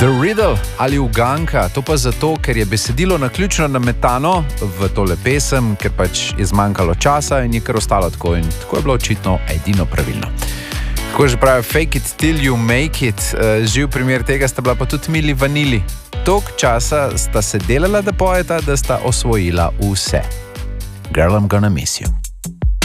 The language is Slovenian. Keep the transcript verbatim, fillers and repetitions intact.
The Riddle ali uganka, to pa zato, ker je besedilo naključno nametano v tole pesem, ker pač je zmanjkalo časa in je kar ostalo tako in tako je bilo očitno edino pravilno. Kako že pravi, fake it till you make it, živ primer tega sta bila pa tudi Milli Vanilli. Toliko časa sta se delala, da pojeta, da sta osvojila vse. Girl, I'm gonna miss you.